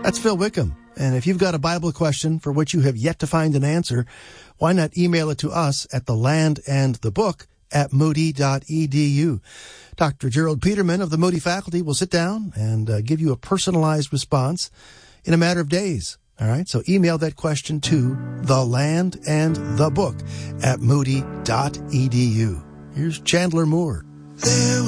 That's Phil Wickham. And if you've got a Bible question for which you have yet to find an answer, why not email it to us at thelandandthebook@moody.edu. Dr. Gerald Peterman of the Moody faculty will sit down and give you a personalized response in a matter of days. All right, so email that question to thelandandthebook@moody.edu. Here's Chandler Moore. There